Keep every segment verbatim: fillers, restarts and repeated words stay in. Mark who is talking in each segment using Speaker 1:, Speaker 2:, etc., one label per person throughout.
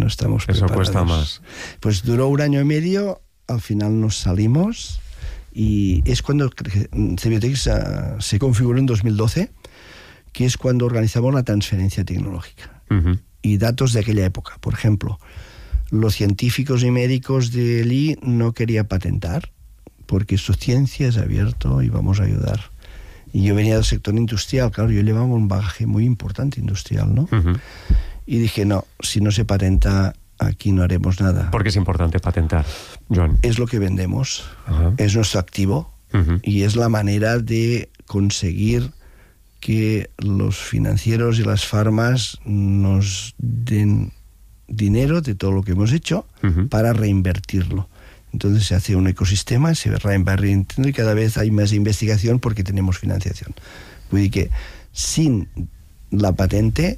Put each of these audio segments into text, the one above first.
Speaker 1: no estamos
Speaker 2: Eso
Speaker 1: preparados.
Speaker 2: cuesta más.
Speaker 1: Pues duró un año y medio, al final nos salimos y es cuando Cebiotex uh, se configuró en dos mil doce, que es cuando organizamos la transferencia tecnológica.
Speaker 2: Uh-huh.
Speaker 1: Y datos de aquella época. Por ejemplo, los científicos y médicos del I E no quería patentar porque su ciencia es abierto y vamos a ayudar. Y yo venía del sector industrial, claro, yo llevaba un bagaje muy importante industrial, ¿no?
Speaker 2: Uh-huh.
Speaker 1: Y dije, no, si no se patenta, aquí no haremos nada.
Speaker 2: ¿Por qué es importante patentar, Joan?
Speaker 1: Es lo que vendemos,
Speaker 2: Uh-huh.
Speaker 1: es nuestro activo
Speaker 2: Uh-huh.
Speaker 1: y es la manera de conseguir que los financieros y las farmas nos den dinero de todo lo que hemos hecho
Speaker 2: uh-huh.
Speaker 1: para reinvertirlo. Entonces se hace un ecosistema, se va reinvirtiendo y cada vez hay más investigación porque tenemos financiación. Vull dir que sin la patente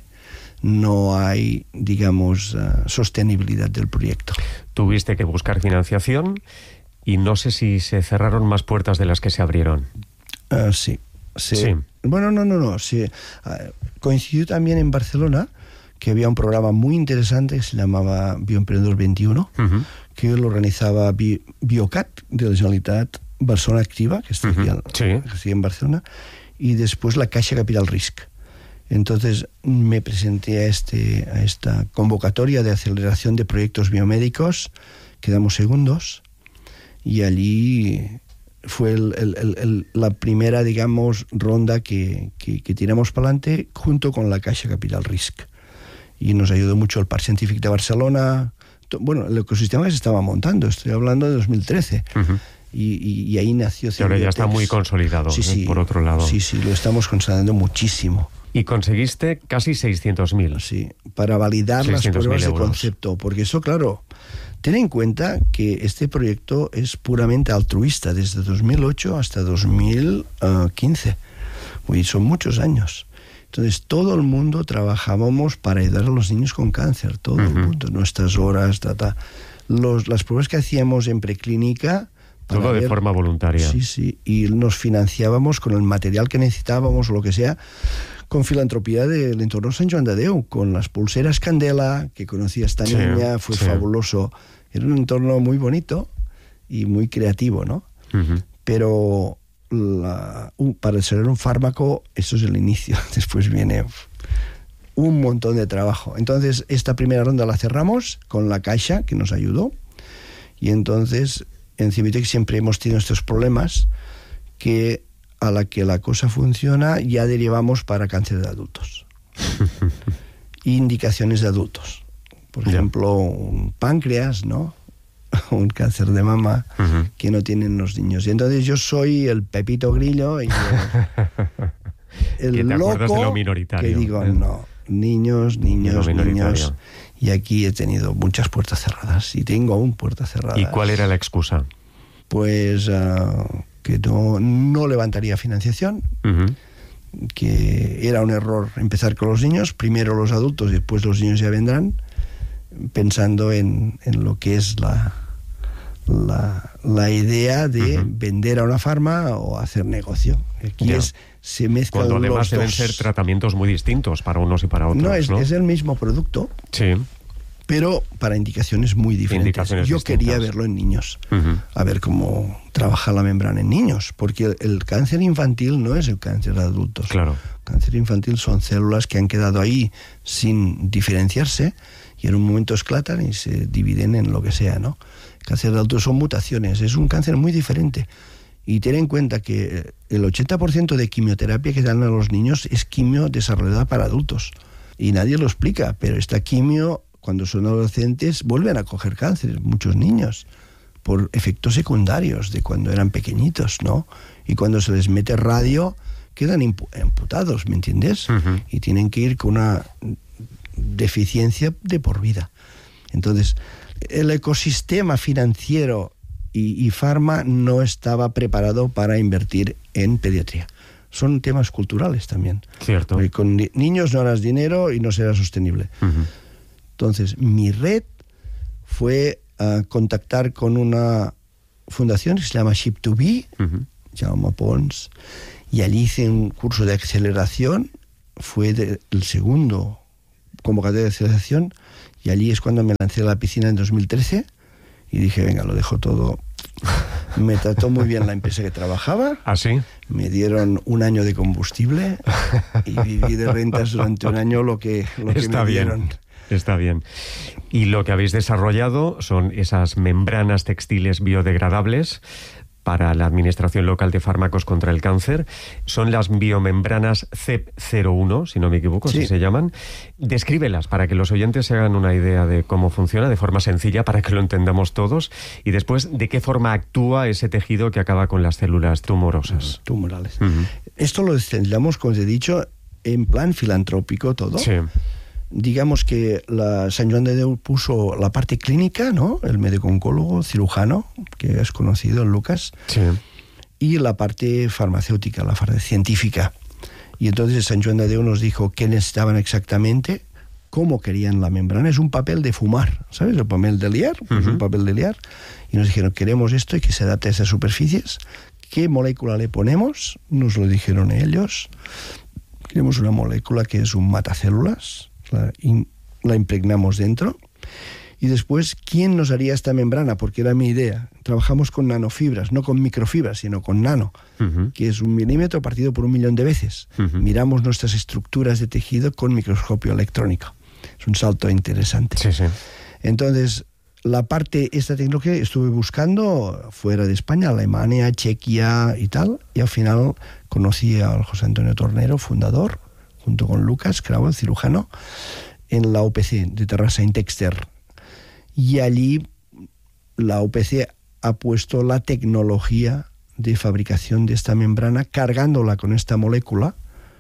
Speaker 1: no hay, digamos, uh, sostenibilidad del proyecto.
Speaker 2: Tuviste que buscar financiación y no sé si se cerraron más puertas de las que se abrieron.
Speaker 1: Uh, sí. Se,
Speaker 2: sí.
Speaker 1: Bueno, no, no, no. Se, uh, coincidió también en Barcelona que había un programa muy interesante que se llamaba Bioemprendedor veintiuno, uh-huh. que lo organizaba Bi- Biocat de la Generalitat Barcelona Activa, que está, uh-huh. aquí,
Speaker 2: sí.
Speaker 1: que está en Barcelona, y después la Caixa Capital Risk. Entonces me presenté a, este, a esta convocatoria de aceleración de proyectos biomédicos, quedamos segundos, y allí fue el, el, el, el, la primera, digamos, ronda que, que, que tiramos para adelante junto con la Caixa Capital Risk. Y nos ayudó mucho el Parc Científic de Barcelona. Bueno, el ecosistema que se estaba montando, estoy hablando de dos mil trece. Uh-huh. Y, y, y ahí nació Cebiotex.
Speaker 2: Y ahora ya está muy consolidado,
Speaker 1: sí, sí,
Speaker 2: ¿eh? Por otro lado.
Speaker 1: Sí, sí, lo estamos consolidando muchísimo.
Speaker 2: Y conseguiste casi seiscientos mil.
Speaker 1: Sí, para validar las pruebas de
Speaker 2: euros.
Speaker 1: concepto. Porque eso, claro, ten en cuenta que este proyecto es puramente altruista, desde dos mil ocho hasta dos mil quince. Uy, son muchos años. Entonces, todo el mundo trabajábamos para ayudar a los niños con cáncer, todo uh-huh. el mundo, nuestras horas, ta, ta. Los, las pruebas que hacíamos en preclínica...
Speaker 2: Todo ver, de forma voluntaria.
Speaker 1: Sí, sí, y nos financiábamos con el material que necesitábamos o lo que sea, con filantropía del entorno Sant Joan de Déu, con las pulseras Candela, que conocía esta sí, niña, fue sí. fabuloso. Era un entorno muy bonito y muy creativo, ¿no? Uh-huh. Pero... La, uh, para desarrollar un fármaco, eso es el inicio, después viene un montón de trabajo. Entonces esta primera ronda la cerramos con la Caixa, que nos ayudó, y entonces en Cebiotex siempre hemos tenido estos problemas que a la que la cosa funciona ya derivamos para cáncer de adultos indicaciones de adultos, por yeah. ejemplo un páncreas, ¿no? un cáncer de mama uh-huh. que no tienen los niños. Y entonces yo soy el Pepito Grillo y el, el loco
Speaker 2: de lo minoritario,
Speaker 1: que digo,
Speaker 2: ¿eh?
Speaker 1: no, niños, niños, niños. Y aquí he tenido muchas puertas cerradas y tengo aún puertas cerradas.
Speaker 2: ¿Y cuál era la excusa?
Speaker 1: Pues uh, que no, no levantaría financiación, uh-huh. que era un error empezar con los niños, primero los adultos y después los niños ya vendrán, pensando en, en lo que es la, la, la idea de uh-huh. vender a una farma o hacer negocio. Aquí es, se mezclan
Speaker 2: Cuando además
Speaker 1: los
Speaker 2: deben
Speaker 1: dos.
Speaker 2: ser tratamientos muy distintos para unos y para otros.
Speaker 1: No, es,
Speaker 2: ¿no?
Speaker 1: es el mismo producto,
Speaker 2: sí.
Speaker 1: pero para indicaciones muy diferentes.
Speaker 2: Indicaciones
Speaker 1: Yo
Speaker 2: distintas.
Speaker 1: quería verlo en niños,
Speaker 2: uh-huh.
Speaker 1: a ver cómo trabaja la membrana en niños, porque el, el cáncer infantil no es el cáncer de adultos.
Speaker 2: Claro.
Speaker 1: El cáncer infantil son células que han quedado ahí sin diferenciarse y en un momento esclatan y se dividen en lo que sea, ¿no? El cáncer de adultos son mutaciones, es un cáncer muy diferente. Y ten en cuenta que el ochenta por ciento de quimioterapia que dan a los niños es quimio desarrollada para adultos. Y nadie lo explica, pero esta quimio, cuando son adolescentes, vuelven a coger cáncer, muchos niños, por efectos secundarios de cuando eran pequeñitos, ¿no? Y cuando se les mete radio, quedan impu- amputados, ¿me entiendes? Uh-huh. Y tienen que ir con una deficiencia de por vida. Entonces, el ecosistema financiero y, y farma no estaba preparado para invertir en pediatría. Son temas culturales también.
Speaker 2: Cierto.
Speaker 1: Porque con ni- niños no harás dinero y no será sostenible.
Speaker 2: Uh-huh.
Speaker 1: Entonces, mi red fue uh, contactar con una fundación que se llama Ship to Be, uh-huh. Jaume Pons, y allí hice un curso de aceleración. Fue de, el segundo convocatoria de celebración, y allí es cuando me lancé a la piscina en dos mil trece y dije, venga, lo dejo todo. Me trató muy bien la empresa que trabajaba.
Speaker 2: ¿Ah, sí?
Speaker 1: Me dieron un año de combustible y viví de rentas durante un año lo que, lo que
Speaker 2: Está
Speaker 1: me
Speaker 2: bien.
Speaker 1: dieron.
Speaker 2: Está bien. Y lo que habéis desarrollado son esas membranas textiles biodegradables para la Administración Local de Fármacos contra el Cáncer. Son las biomembranas C E P cero uno, si no me equivoco,
Speaker 1: sí.
Speaker 2: así se llaman. Descríbelas para que los oyentes se hagan una idea de cómo funciona, de forma sencilla, para que lo entendamos todos. Y después, ¿de qué forma actúa ese tejido que acaba con las células tumorosas?
Speaker 1: Tumorales.
Speaker 2: Uh-huh.
Speaker 1: Esto lo desarrollamos, como os he dicho, en plan filantrópico todo.
Speaker 2: Sí.
Speaker 1: Digamos que la Sant Joan de Déu puso la parte clínica, ¿no? El médico oncólogo, cirujano, que es conocido, Lucas,
Speaker 2: sí.
Speaker 1: y la parte farmacéutica, la parte científica. Y entonces Sant Joan de Déu nos dijo qué necesitaban exactamente, cómo querían la membrana. Es un papel de fumar, ¿sabes? El papel de liar, pues uh-huh. un papel de liar. Y nos dijeron, queremos esto y que se adapte a esas superficies. ¿Qué molécula le ponemos? Nos lo dijeron ellos. Queremos una molécula que es un matacélulas. La, in, la impregnamos dentro. Y después, ¿quién nos haría esta membrana? Porque era mi idea. Trabajamos con nanofibras, no con microfibras, sino con nano, uh-huh. que es un milímetro partido por un millón de veces. Uh-huh. Miramos nuestras estructuras de tejido con microscopio electrónico. Es un salto interesante.
Speaker 2: Sí, sí.
Speaker 1: Entonces, la parte, esta tecnología estuve buscando fuera de España, Alemania, Chequia y tal, y al final conocí al José Antonio Tornero, fundador, junto con Lucas Cravo, el cirujano, en la U P C de Terrassa Intexter. Y allí la U P C ha puesto la tecnología de fabricación de esta membrana, cargándola con esta molécula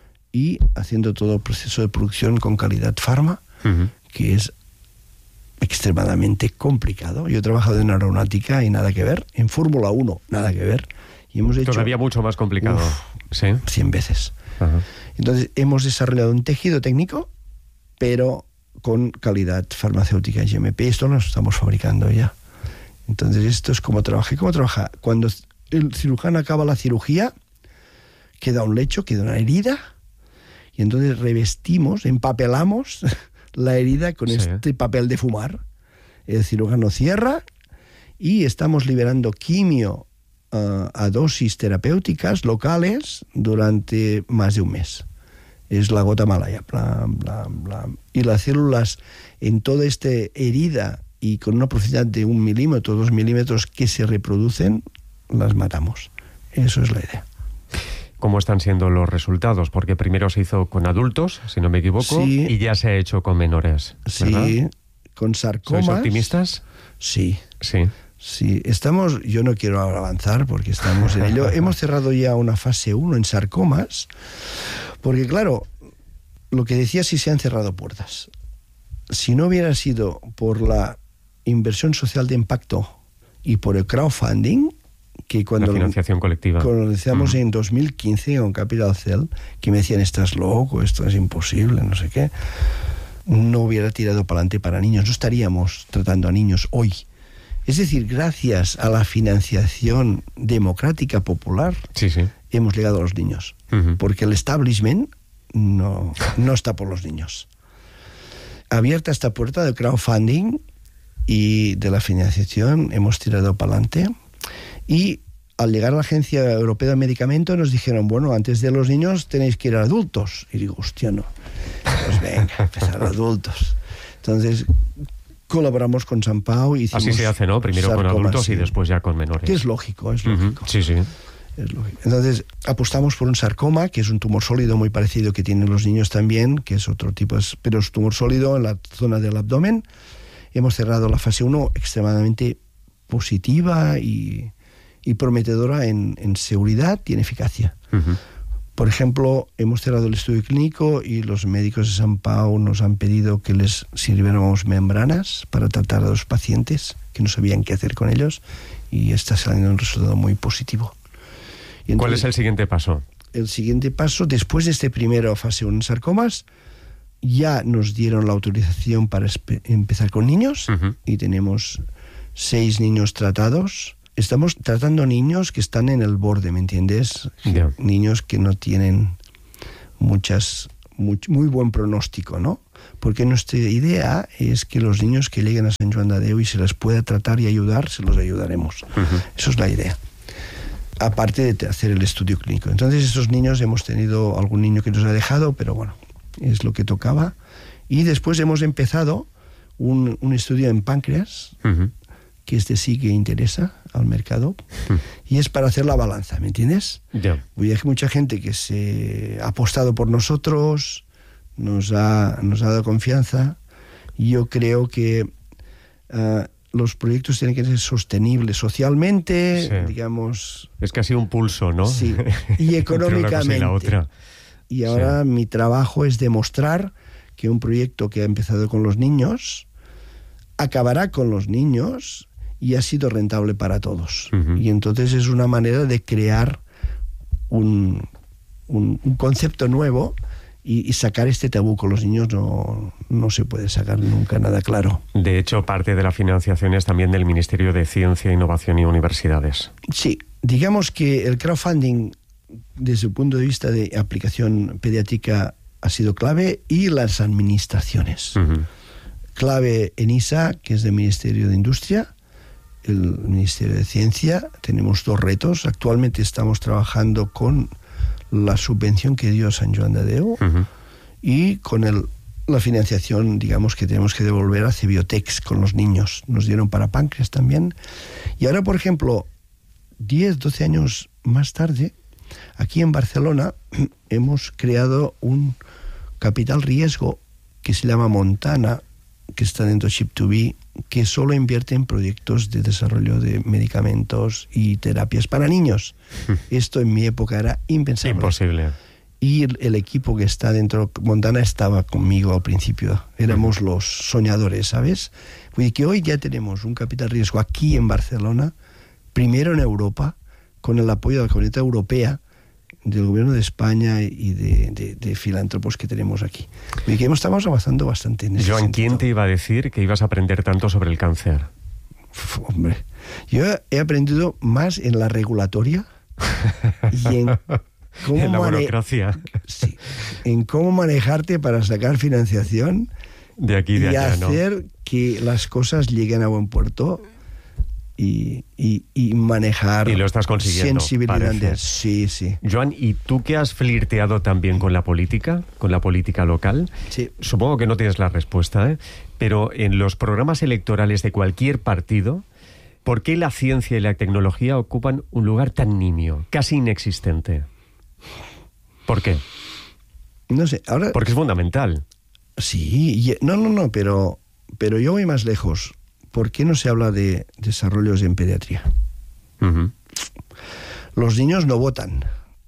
Speaker 1: y haciendo todo el proceso de producción con calidad farma, uh-huh. que es extremadamente complicado. Yo he trabajado en aeronáutica y nada que ver, en Fórmula uno nada que ver. Y hemos hecho,
Speaker 2: todavía mucho más complicado.
Speaker 1: Uf,
Speaker 2: ¿sí?
Speaker 1: cien veces. Uh-huh. Entonces hemos desarrollado un tejido técnico, pero con calidad farmacéutica G M P. Esto lo estamos fabricando ya. Entonces esto es como trabaja. ¿Cómo trabaja? Cuando el cirujano acaba la cirugía, queda un lecho, queda una herida, y entonces revestimos, empapelamos la herida con sí. este papel de fumar. El cirujano cierra y estamos liberando quimio uh, a dosis terapéuticas locales durante más de un mes. Es la gota malaya. Bla, bla, bla. Y las células en toda esta herida y con una profundidad de un milímetro, dos milímetros que se reproducen, las matamos. Eso es la idea.
Speaker 2: ¿Cómo están siendo los resultados? Porque primero se hizo con adultos, si no me equivoco, sí. y ya se ha hecho con menores, ¿verdad? Sí,
Speaker 1: con sarcomas.
Speaker 2: ¿Sois optimistas?
Speaker 1: Sí.
Speaker 2: Sí.
Speaker 1: Sí, estamos, yo no quiero ahora avanzar porque estamos en ello. Hemos cerrado ya una fase uno en sarcomas, porque claro, lo que decía, si se han cerrado puertas. Si no hubiera sido por la inversión social de impacto y por el crowdfunding, que cuando
Speaker 2: la financiación colectiva.
Speaker 1: Cuando lo decíamos uh-huh. en dos mil quince con Capital Cell, que me decían, estás loco, esto es imposible, no sé qué, no hubiera tirado para adelante para niños, no estaríamos tratando a niños hoy. Es decir, gracias a la financiación democrática popular,
Speaker 2: sí, sí.
Speaker 1: hemos llegado a los niños. Uh-huh. Porque el establishment no, no está por los niños. Abierta esta puerta del crowdfunding y de la financiación, hemos tirado para adelante. Y al llegar a la Agencia Europea de Medicamentos nos dijeron, bueno, antes de los niños tenéis que ir a adultos. Y digo, hostia, no. Pues venga, empezar a adultos. Entonces colaboramos con Sant Pau y hicimos...
Speaker 2: Así se hace, ¿no? Primero sarcomas, con adultos sí. y después ya con menores.
Speaker 1: Que es lógico, es lógico.
Speaker 2: Uh-huh. Sí, sí.
Speaker 1: Es lógico. Entonces apostamos por un sarcoma, que es un tumor sólido muy parecido que tienen los niños también, que es otro tipo, pero es tumor sólido en la zona del abdomen. Hemos cerrado la fase uno extremadamente positiva y, y prometedora en, en seguridad y en eficacia. Uh-huh. Por ejemplo, hemos cerrado el estudio clínico y los médicos de Sant Pau nos han pedido que les sirviéramos membranas para tratar a los pacientes que no sabían qué hacer con ellos, y está saliendo un resultado muy positivo. Y entonces,
Speaker 2: ¿cuál es el siguiente paso?
Speaker 1: El siguiente paso, después de este primero fase uno en sarcomas, ya nos dieron la autorización para espe- empezar con niños, uh-huh. y tenemos seis niños tratados. Estamos tratando niños que están en el borde, ¿me entiendes?
Speaker 2: Yeah.
Speaker 1: Niños que no tienen muchas muy, muy buen pronóstico, ¿no? Porque nuestra idea es que los niños que lleguen a Sant Joan de Déu y se les pueda tratar y ayudar, se los ayudaremos. Uh-huh. Eso es la idea. Aparte de hacer el estudio clínico. Entonces, esos niños, hemos tenido algún niño que nos ha dejado, pero bueno, es lo que tocaba. Y después hemos empezado un, un estudio en páncreas, uh-huh. que este sí que interesa al mercado, uh-huh. y es para hacer la balanza, ¿me entiendes?
Speaker 2: Yeah.
Speaker 1: Hay mucha gente que se ha apostado por nosotros, nos ha, nos ha dado confianza, y yo creo que uh, los proyectos tienen que ser sostenibles socialmente, sí. digamos...
Speaker 2: Es casi un pulso, ¿no?
Speaker 1: Sí, y económicamente.
Speaker 2: y, la otra.
Speaker 1: y ahora
Speaker 2: sí.
Speaker 1: mi trabajo es demostrar que un proyecto que ha empezado con los niños acabará con los niños y ha sido rentable para todos. Uh-huh. Y entonces es una manera de crear un, un, un concepto nuevo y, y sacar este tabú. Con los niños no, no se puede sacar nunca nada claro.
Speaker 2: De hecho, parte de la financiación es también del Ministerio de Ciencia, Innovación y Universidades.
Speaker 1: Sí, digamos que el crowdfunding, desde el punto de vista de aplicación pediátrica, ha sido clave, y las administraciones. Uh-huh. Clave en I S A, que es del Ministerio de Industria, el Ministerio de Ciencia. Tenemos dos retos. Actualmente estamos trabajando con la subvención que dio Sant Joan de Déu, uh-huh. y con el, la financiación, digamos, que tenemos que devolver a Cebiotex con los niños. Nos dieron para páncreas también. Y ahora, por ejemplo, diez, doce años más tarde, aquí en Barcelona hemos creado un capital riesgo que se llama Montana, que está dentro de Ship to Be, que solo invierte en proyectos de desarrollo de medicamentos y terapias para niños. Esto en mi época era impensable.
Speaker 2: Imposible.
Speaker 1: Y el, el equipo que está dentro, Montana, estaba conmigo al principio. Éramos uh-huh. los soñadores, ¿sabes? Y que hoy ya tenemos un capital riesgo aquí en Barcelona, primero en Europa, con el apoyo de la Comunidad Europea, del gobierno de España y de, de, de filántropos que tenemos aquí. Y que estamos avanzando bastante en ese
Speaker 2: Joan,
Speaker 1: sentido.
Speaker 2: ¿quién te iba a decir que ibas a aprender tanto sobre el cáncer?
Speaker 1: Uf, hombre, yo he aprendido más en la regulatoria y en cómo
Speaker 2: en la
Speaker 1: mane-
Speaker 2: burocracia.
Speaker 1: Sí, en cómo manejarte para sacar financiación
Speaker 2: de aquí y de
Speaker 1: y
Speaker 2: allá,
Speaker 1: hacer
Speaker 2: ¿no?
Speaker 1: que las cosas lleguen a buen puerto. Y, y, y manejar
Speaker 2: y lo estás consiguiendo,
Speaker 1: sensibilidades. Sí, sí.
Speaker 2: Joan, ¿y tú que has flirteado también con la política, con la política local?
Speaker 1: Sí.
Speaker 2: Supongo que no tienes la respuesta, ¿eh? Pero en los programas electorales de cualquier partido, ¿por qué la ciencia y la tecnología ocupan un lugar tan nimio, casi inexistente? ¿Por qué?
Speaker 1: No sé, ahora...
Speaker 2: Porque es fundamental.
Speaker 1: Sí, y, no, no, no, pero, pero yo voy más lejos. ¿Por qué no se habla de desarrollos en pediatría?
Speaker 2: Uh-huh.
Speaker 1: Los niños no votan.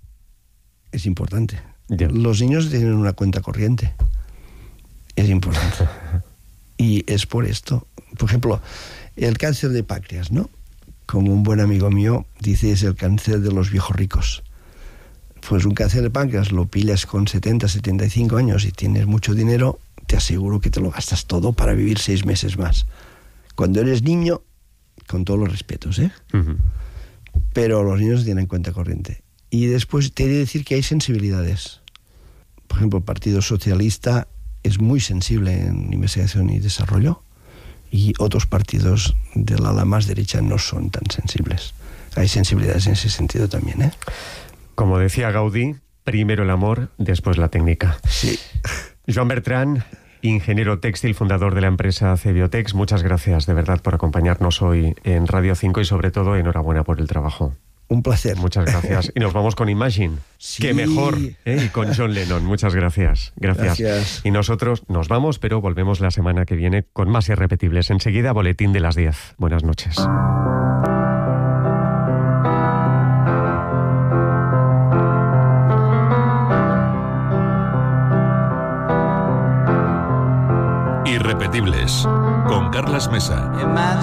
Speaker 1: Es importante.
Speaker 2: Yeah.
Speaker 1: Los niños tienen una cuenta corriente. Es importante. Y es por esto. Por ejemplo, el cáncer de páncreas, ¿no? Como un buen amigo mío dice, es el cáncer de los viejos ricos. Pues un cáncer de páncreas lo pillas con setenta, setenta y cinco años y tienes mucho dinero, te aseguro que te lo gastas todo para vivir seis meses más. Cuando eres niño, con todos los respetos, ¿eh? Uh-huh. Pero los niños tienen cuenta corriente. Y después te he de decir que hay sensibilidades. Por ejemplo, el Partido Socialista es muy sensible en investigación y desarrollo, y otros partidos del ala más derecha no son tan sensibles. Hay sensibilidades en ese sentido también, ¿eh?
Speaker 2: Como decía Gaudí, primero el amor, después la técnica.
Speaker 1: Sí.
Speaker 2: Joan Bertran, ingeniero textil, fundador de la empresa Cebiotex, muchas gracias de verdad por acompañarnos hoy en Radio cinco y sobre todo enhorabuena por el trabajo.
Speaker 1: Un placer.
Speaker 2: Muchas gracias. Y nos vamos con Imagine.
Speaker 1: Sí.
Speaker 2: ¡Qué mejor! ¿eh? Y con John Lennon. Muchas gracias. gracias.
Speaker 1: Gracias.
Speaker 2: Y nosotros nos vamos, pero volvemos la semana que viene con más irrepetibles. Enseguida, boletín de las diez. Buenas noches.
Speaker 3: Irrepetibles, con Carlas Mesa.